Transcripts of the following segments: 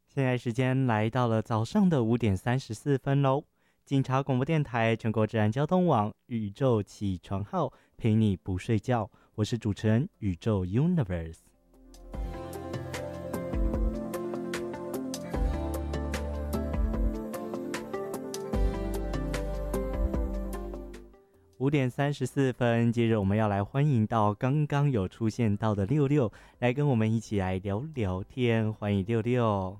现在时间来到了早上的5:34喽。警察广播电台全国治安交通网宇宙起床号陪你不睡觉，我是主持人宇宙 Universe。5:34，接着我们要来欢迎到刚刚有出现到的六六，来跟我们一起来聊聊天，欢迎六六。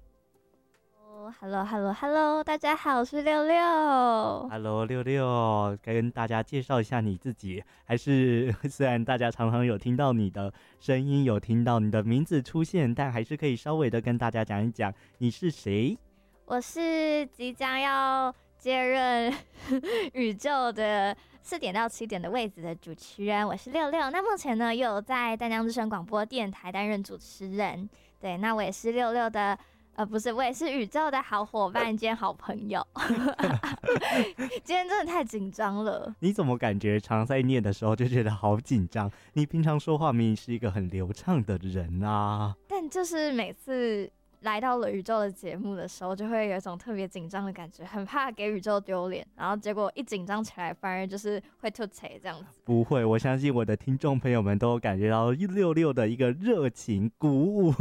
Hello，大家好，我是六六。 Hello，六六，跟大家介绍一下你自己。还是虽然大家常常有听到你的声音，有听到你的名字出现，但还是可以稍微的跟大家讲一讲你是谁。 我是即将要接任宇宙的4点到7点的位置的主持人，我是六六。那目前呢，又有在淡江之声广播电台担任主持人。对，那我也是六六的。不是，我也是宇宙的好伙伴兼好朋友。今天真的太紧张了。 你怎么感觉常在念的时候就觉得好紧张？你平常说话明明是一个很流畅的人啊。 但就是每次来到了宇宙的节目的时候，就会有一种特别紧张的感觉，很怕给宇宙丢脸，然后结果一紧张起来，反而就是会吐槽这样子。 不会，我相信我的听众朋友们都感觉到六六的一个热情鼓舞。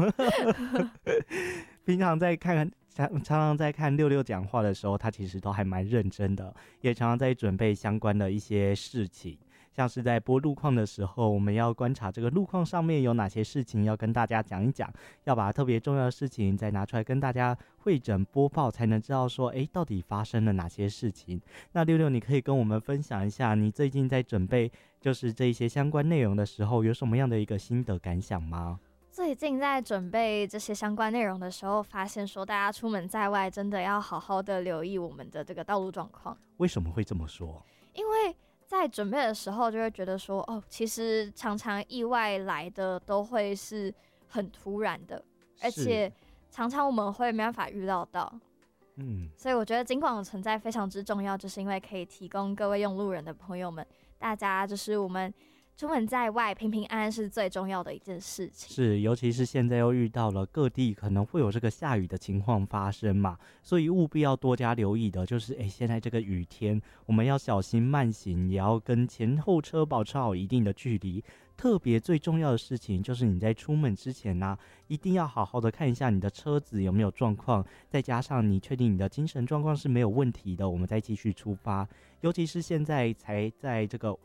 平常常常在看六六讲话的时候，他其实都还蛮认真的，也常常在准备相关的一些事情。像是在播路况的时候，我们要观察这个路况上面有哪些事情要跟大家讲一讲，要把特别重要的事情再拿出来跟大家汇整播报，才能知道说到底发生了哪些事情。那六六，你可以跟我们分享一下你最近在准备就是这一些相关内容的时候有什么样的一个心得感想吗？ 最近在准备这些相关内容的时候，发现说大家出门在外真的要好好的留意我们的这个道路状况。 为什么会这么说？ 因为在准备的时候就会觉得说，其实常常意外来的都会是很突然的，而且常常我们会没办法预料到。所以我觉得警广的存在非常之重要，就是因为可以提供各位用路人的朋友们，大家就是我们出门在外平平安安是最重要的一件事情。 是，尤其是现在又遇到了各地可能会有这个下雨的情况发生嘛，所以务必要多加留意的就是现在这个雨天我们要小心慢行，也要跟前后车保持好一定的距离。特别最重要的事情就是你在出门之前一定要好好的看一下你的车子有没有状况，再加上你确定你的精神状况是没有问题的，我们再继续出发。尤其是现在才在这个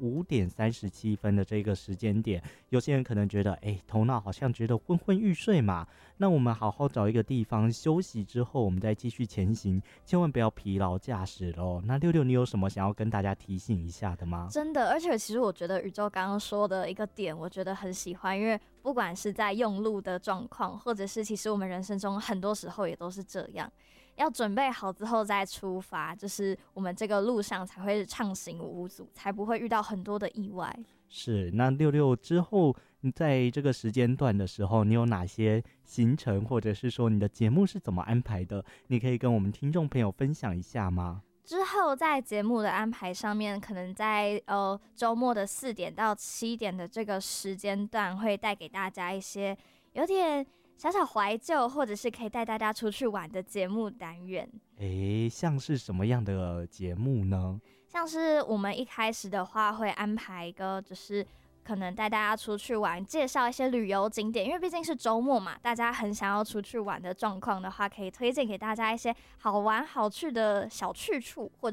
5:37的这个时间点，有些人可能觉得头脑好像觉得昏昏欲睡嘛，那我们好好找一个地方休息之后，我们再继续前行，千万不要疲劳驾驶咯。那六六，你有什么想要跟大家提醒一下的吗？ 真的，而且其实我觉得宇宙刚刚说的一个点我觉得很喜欢，因为不管是在用路的状况，或者是其实我们人生中很多时候也都是这样，要准备好之后再出发，就是我们这个路上才会畅行无阻，才不会遇到很多的意外。 是，那六六之后你在这个时间段的时候，你有哪些行程，或者是说你的节目是怎么安排的，你可以跟我们听众朋友分享一下吗？ 之后在节目的安排上面，可能在周末的4点到7点的这个时间段，会带给大家一些有点小小怀旧，或者是可以带大家出去玩的节目单元。 像是什么样的节目呢？ 像是我们一开始的话会安排一个就是可能带大家出去玩，介绍一些旅游景点，因为毕竟是周末嘛，大家很想要出去玩的状况的话，可以推荐给大家一些好玩好去的小去处，或